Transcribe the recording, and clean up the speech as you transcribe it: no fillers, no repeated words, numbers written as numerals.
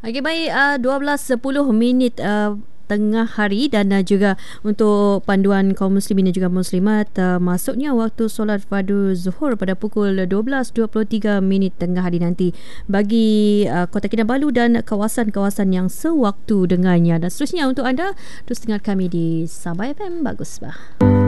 Okey, baik, 12:10 tengah hari dan juga untuk panduan kaum muslimin dan juga muslimat, masuknya waktu solat fardu zuhur pada pukul 12:23 tengah hari nanti bagi Kota Kinabalu dan kawasan-kawasan yang sewaktu dengannya. Dan seterusnya untuk anda terus dengar kami di Sabah FM. Bagus bah.